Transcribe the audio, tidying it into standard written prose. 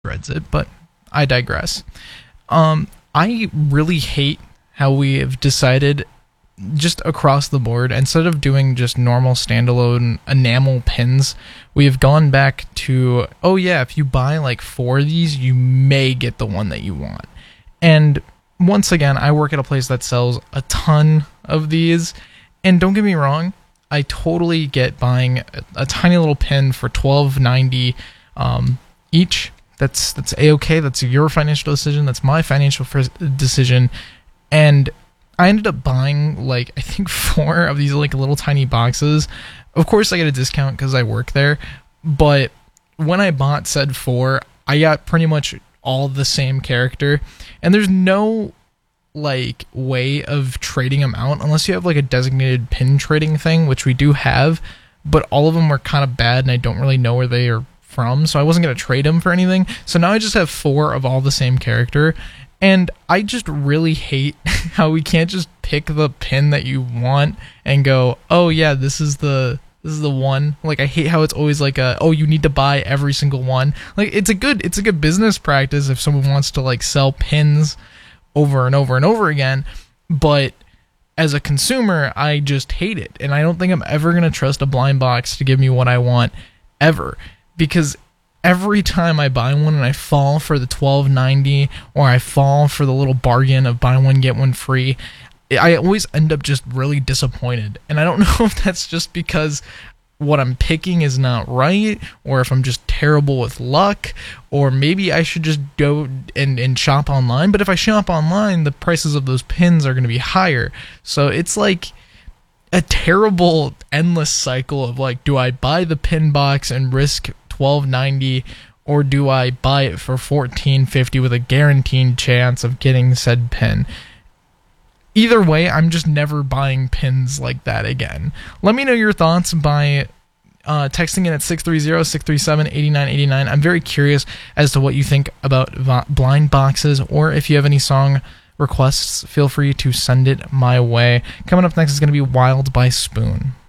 dreads it, but I digress. I really hate how we have decided just across the board, instead of doing just normal standalone enamel pins, we have gone back to, oh yeah, if you buy like 4 of these, you may get the one that you want. And once again, I work at a place that sells a ton of these, and don't get me wrong, I totally get buying a tiny little pin for $12.90 each. That's A-okay. That's your financial decision. That's my financial decision. And I ended up buying, like, I think 4 of these, like, little tiny boxes. Of course, I get a discount because I work there. But when I bought said 4, I got pretty much all the same character. And there's no, like, way of trading them out unless you have, like, a designated pin trading thing, which we do have. But all of them were kind of bad, and I don't really know where they are from, so I wasn't going to trade them for anything. So now I just have 4 of all the same character, and I just really hate how we can't just pick the pin that you want and go, oh yeah, this is the one. Like, I hate how it's always like you need to buy every single one. Like, it's a good business practice if someone wants to, like, sell pins over and over and over again, but as a consumer, I just hate it, and I don't think I'm ever going to trust a blind box to give me what I want ever. Because every time I buy one and I fall for the $12.90, or I fall for the little bargain of buy one get one free, I always end up just really disappointed. And I don't know if that's just because what I'm picking is not right, or if I'm just terrible with luck, or maybe I should just go and shop online. But if I shop online, the prices of those pins are going to be higher. So it's like a terrible endless cycle of, like, do I buy the pin box and risk $12.90, or do I buy it for $14.50 with a guaranteed chance of getting said pin? Either way, I'm just never buying pins like that again. Let me know your thoughts by texting in at 630-637-8989. I'm very curious as to what you think about blind boxes, or if you have any song requests, feel free to send it my way. Coming up next is going to be Wild by Spoon.